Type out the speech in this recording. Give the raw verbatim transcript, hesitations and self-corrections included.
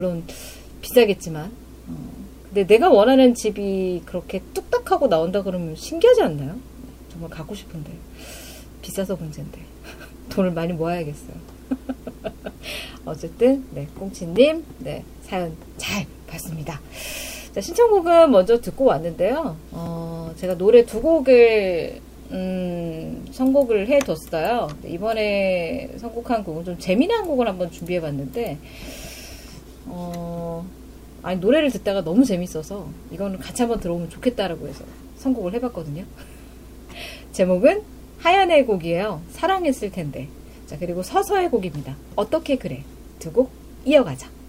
물론 비싸겠지만 어, 근데 내가 원하는 집이 그렇게 뚝딱하고 나온다 그러면 신기하지 않나요? 정말 갖고 싶은데 비싸서 문제인데 돈을 많이 모아야겠어요. 어쨌든 네, 꽁치님 네, 사연 잘 봤습니다. 자, 신청곡은 먼저 듣고 왔는데요. 어, 제가 노래 두 곡을 음, 선곡을 해뒀어요. 이번에 선곡한 곡은 좀 재미난 곡을 한번 준비해봤는데 어, 아니 노래를 듣다가 너무 재밌어서 이거는 같이 한번 들어보면 좋겠다라고 해서 선곡을 해봤거든요. 제목은 하얀의 곡이에요. 사랑했을 텐데. 자, 그리고 서서의 곡입니다. 어떻게 그래. 두 곡 이어가자.